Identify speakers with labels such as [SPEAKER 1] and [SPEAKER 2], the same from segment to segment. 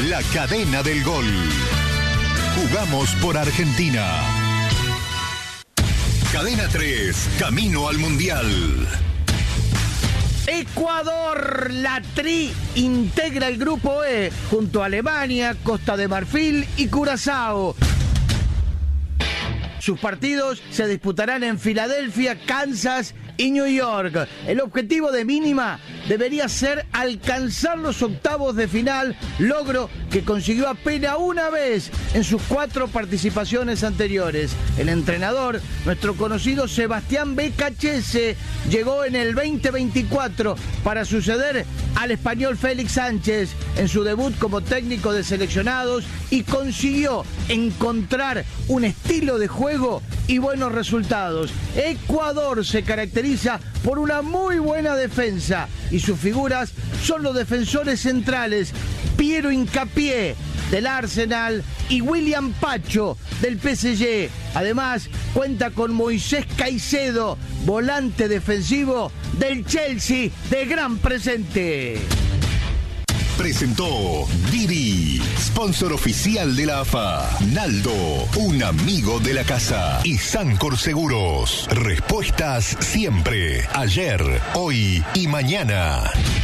[SPEAKER 1] La cadena del gol. Jugamos por Argentina. Cadena 3, camino al Mundial.
[SPEAKER 2] Ecuador, la Tri, integra el grupo E junto a Alemania, Costa de Marfil y Curazao. Sus partidos se disputarán en Filadelfia, Kansas y New York. El objetivo de mínima debería ser alcanzar los octavos de final, logro que consiguió apenas una vez en sus 4 participaciones anteriores. El entrenador, nuestro conocido Sebastián Becachese, llegó en el 2024 para suceder al español Félix Sánchez en su debut como técnico de seleccionados y consiguió encontrar un estilo de juego y buenos resultados. Ecuador se caracteriza por una muy buena defensa y sus figuras son los defensores centrales Piero Hincapié del Arsenal y William Pacho del PSG. Además, cuenta con Moisés Caicedo, volante defensivo del Chelsea de gran presente.
[SPEAKER 1] Presentó Didi, sponsor oficial de la AFA. Naldo, un amigo de la casa. Y Sancor Seguros. Respuestas siempre. Ayer, hoy y mañana.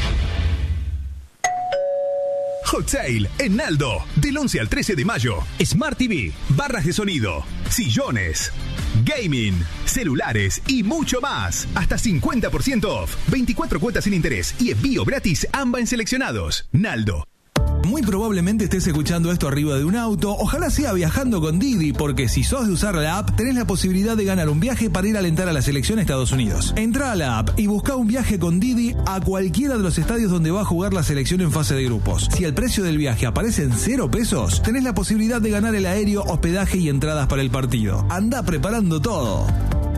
[SPEAKER 3] Hot Sale en Naldo, del 11 al 13 de mayo. Smart TV, barras de sonido, sillones, gaming, celulares y mucho más. Hasta 50% off, 24 cuotas sin interés y envío gratis AMBA en seleccionados. Naldo.
[SPEAKER 4] Muy probablemente estés escuchando esto arriba de un auto, ojalá sea viajando con Didi, porque si sos de usar la app, tenés la posibilidad de ganar un viaje para ir a alentar a la selección Estados Unidos. Entrá a la app y buscá un viaje con Didi a cualquiera de los estadios donde va a jugar la selección en fase de grupos. Si el precio del viaje aparece en 0 pesos, tenés la posibilidad de ganar el aéreo, hospedaje y entradas para el partido. Andá preparando todo.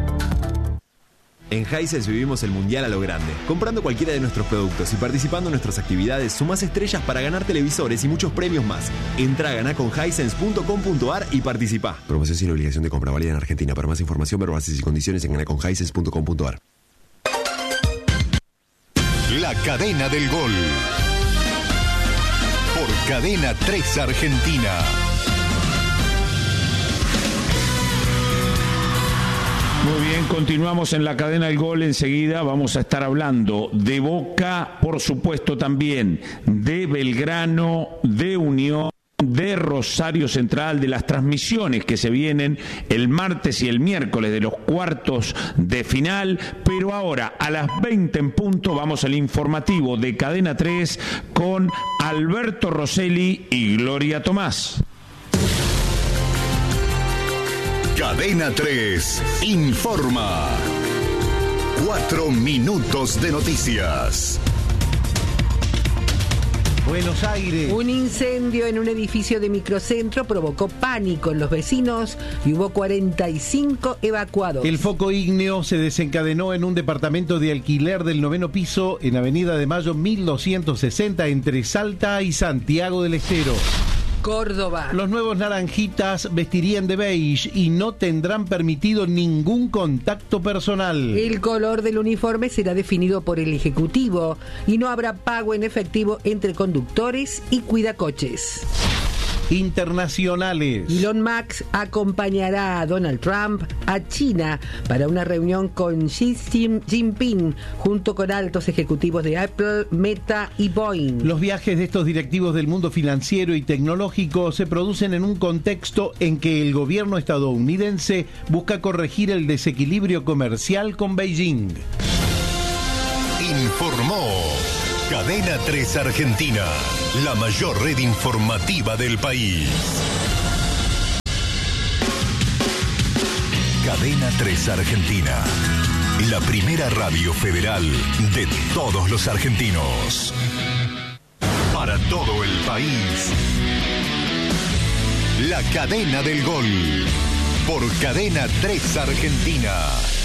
[SPEAKER 5] En Hisense vivimos el mundial a lo grande. Comprando cualquiera de nuestros productos y participando en nuestras actividades, sumás estrellas para ganar televisores y muchos premios más. Entrá a ganaconhisense.com.ar y participá.
[SPEAKER 6] Promoción sin obligación de compra, válida en Argentina. Para más información, ver bases y condiciones en ganaconhisense.com.ar.
[SPEAKER 1] La cadena del gol. Por Cadena 3 Argentina.
[SPEAKER 7] Muy bien, continuamos en la cadena del gol. Enseguida vamos a estar hablando de Boca, por supuesto también de Belgrano, de Unión, de Rosario Central, de las transmisiones que se vienen el martes y el miércoles de los cuartos de final. Pero ahora, a las 20 en punto, vamos al informativo de Cadena 3 con Alberto Rosselli y Gloria Tomás.
[SPEAKER 1] Cadena 3 informa. 4 minutos de noticias.
[SPEAKER 8] Buenos Aires.
[SPEAKER 9] Un incendio en un edificio de microcentro provocó pánico en los vecinos y hubo 45 evacuados.
[SPEAKER 8] El foco ígneo se desencadenó en un departamento de alquiler del 9º piso en Avenida de Mayo 1260 entre Salta y Santiago del Estero.
[SPEAKER 9] Córdoba.
[SPEAKER 8] Los nuevos naranjitas vestirían de beige y no tendrán permitido ningún contacto personal.
[SPEAKER 9] El color del uniforme será definido por el Ejecutivo y no habrá pago en efectivo entre conductores y cuidacoches.
[SPEAKER 8] Internacionales.
[SPEAKER 9] Elon Musk acompañará a Donald Trump a China para una reunión con Xi Jinping junto con altos ejecutivos de Apple, Meta y Boeing.
[SPEAKER 8] Los viajes de estos directivos del mundo financiero y tecnológico se producen en un contexto en que el gobierno estadounidense busca corregir el desequilibrio comercial con Beijing.
[SPEAKER 1] Informó Cadena 3 Argentina, la mayor red informativa del país. Cadena 3 Argentina, la primera radio federal de todos los argentinos. Para todo el país. La cadena del gol, por Cadena 3 Argentina.